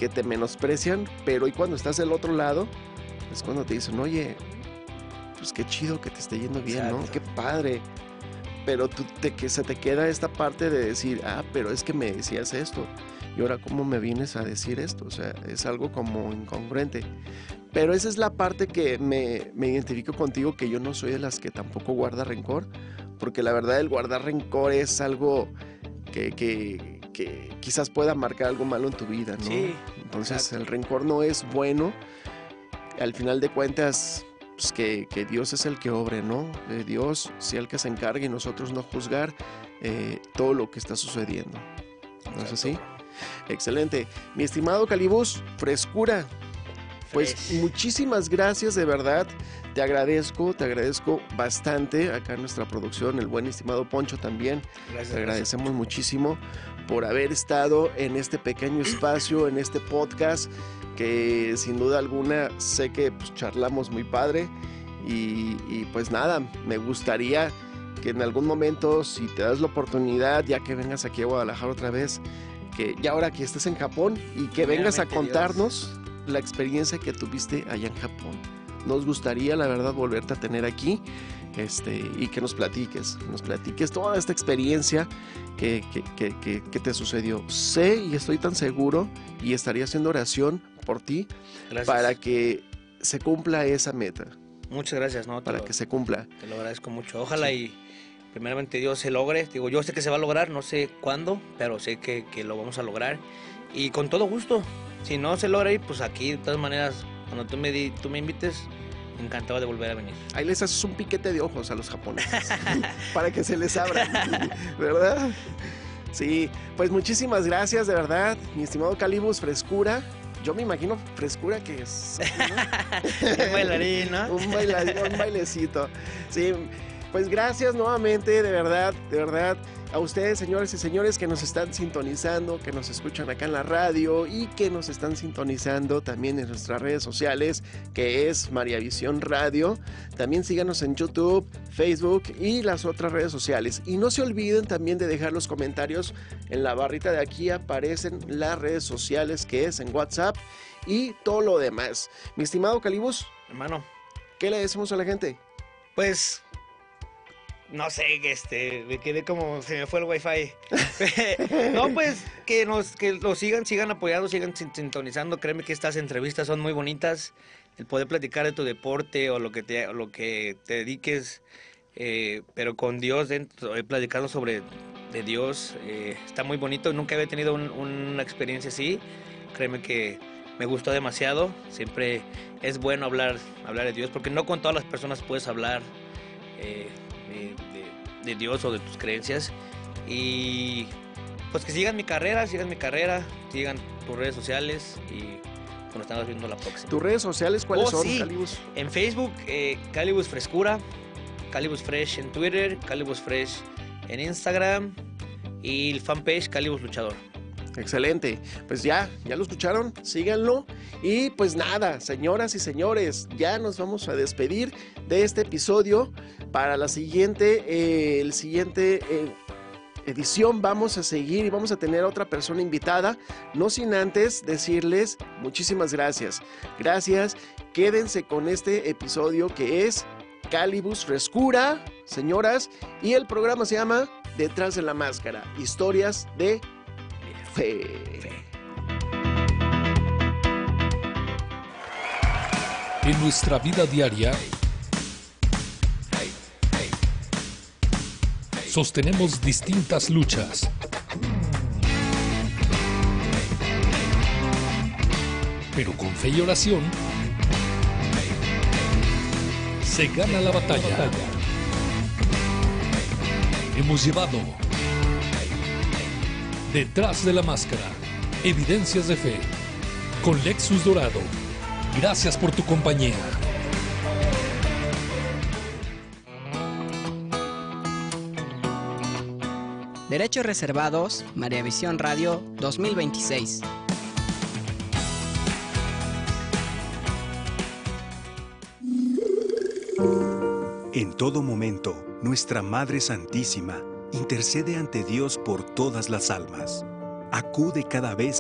que te menosprecian, pero y cuando estás del otro lado, es cuando te dicen, oye, pues qué chido que te esté yendo bien, Exacto. ¿no? Qué padre. Pero que se te queda esta parte de decir, pero es que me decías esto, y ahora cómo me vienes a decir esto, o sea, es algo como incongruente. Pero esa es la parte que me identifico contigo, que yo no soy de las que tampoco guarda rencor, porque la verdad el guardar rencor es algo que quizás pueda marcar algo malo en tu vida, ¿no? Sí, Entonces exacto. el rencor no es bueno, al final de cuentas, pues que Dios es el que obre, ¿no? Dios sea el que se encargue y nosotros no juzgar todo lo que está sucediendo. ¿No es así? Excelente. Mi estimado Calibus, frescura. Pues Fresh. muchísimas gracias, de verdad. Te agradezco bastante. Acá en nuestra producción, el buen estimado Poncho también. Gracias. Te agradecemos muchísimo por haber estado en este pequeño espacio, en este podcast, que sin duda alguna sé que pues, charlamos muy padre. Y pues nada, me gustaría que en algún momento, si te das la oportunidad, ya que vengas aquí a Guadalajara otra vez, que ya ahora que estés en Japón y que vengas a contarnos la experiencia que tuviste allá en Japón. Nos gustaría, la verdad, volverte a tener aquí y que nos platiques toda esta experiencia que te sucedió. Sé y estoy tan seguro y estaría haciendo oración por ti. Gracias. Para que se cumpla esa meta. Muchas gracias, ¿no? Para que se cumpla. Te lo agradezco mucho. Ojalá sí. Y primeramente Dios se logre. Digo, yo sé que se va a lograr, no sé cuándo, pero sé que lo vamos a lograr. Y con todo gusto. Si no se logra ir, pues aquí, de todas maneras, cuando tú me invites, encantado de volver a venir. Ahí les haces un piquete de ojos a los japoneses para que se les abra, ¿verdad? Sí, pues muchísimas gracias, de verdad, mi estimado Calibus, frescura. Yo me imagino frescura que es, ¿no? Un bailarín, ¿no? un bailecito. Sí, pues gracias nuevamente, de verdad, a ustedes, señores y señores, que nos están sintonizando, que nos escuchan acá en la radio y que nos están sintonizando también en nuestras redes sociales, que es Mariavisión Radio. También síganos en YouTube, Facebook y las otras redes sociales. Y no se olviden también de dejar los comentarios. En la barrita de aquí aparecen las redes sociales, que es en WhatsApp y todo lo demás. Mi estimado Calibus, hermano, ¿qué le decimos a la gente? Pues no sé, me quedé como, se me fue el wifi. No, pues, que lo sigan apoyando, sigan sintonizando. Créeme que estas entrevistas son muy bonitas. El poder platicar de tu deporte o lo que te dediques, pero con Dios dentro, platicando sobre de Dios, está muy bonito. Nunca había tenido una experiencia así. Créeme que me gustó demasiado. Siempre es bueno hablar de Dios, porque no con todas las personas puedes hablar de Dios o de tus creencias. Y pues que sigan mi carrera, sigan tus redes sociales y nos estamos viendo la próxima. ¿Tus redes sociales cuáles son, sí. Calibus? En Facebook, Calibus Frescura, Calibus Fresh en Twitter, Calibus Fresh en Instagram y el fanpage Calibus Luchador. Excelente, pues ya lo escucharon, síganlo y pues nada, señoras y señores, ya nos vamos a despedir de este episodio. Para la siguiente edición vamos a seguir y vamos a tener a otra persona invitada, no sin antes decirles muchísimas gracias, quédense con este episodio que es Calibus Frescura, señoras, y el programa se llama Detrás de la Máscara, historias de fe. En nuestra vida diaria sostenemos distintas luchas. Pero con fe y oración se gana la batalla. Hemos llevado Detrás de la Máscara, evidencias de fe, con Lexus Dorado. Gracias por tu compañía. Derechos reservados, Mariavisión Radio 2026. En todo momento, nuestra Madre Santísima intercede ante Dios por todas las almas. Acude cada vez